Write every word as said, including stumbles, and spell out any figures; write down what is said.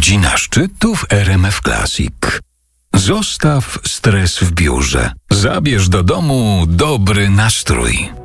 Godzina szczytu w R M F Classic. Zostaw stres w biurze. Zabierz do domu dobry nastrój.